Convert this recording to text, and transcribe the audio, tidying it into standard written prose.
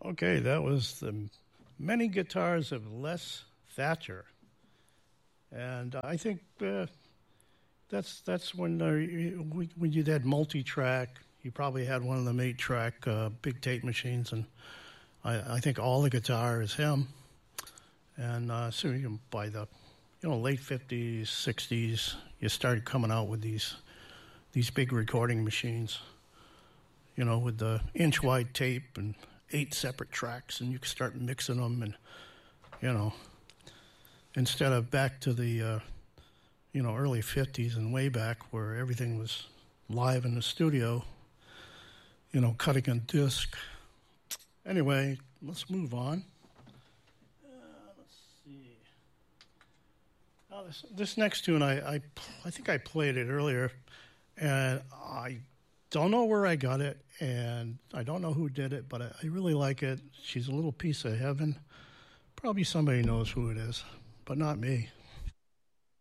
Okay, that was the many guitars of Les Thatcher, and I think that's when you did multi-track. You probably had one of them 8-track big tape machines, and I think all the guitar is him. And so you can by the late 50s, 60s, you started coming out with these big recording machines, with the inch-wide tape and 8 separate tracks, and you can start mixing them, and instead of back to the early 50s and way back where everything was live in the studio, cutting a disc. Anyway, let's move on. Let's see. Now this next tune, I think I played it earlier, and I don't know where I got it, and I don't know who did it, but I really like it. She's a little piece of heaven. Probably somebody knows who it is, but not me.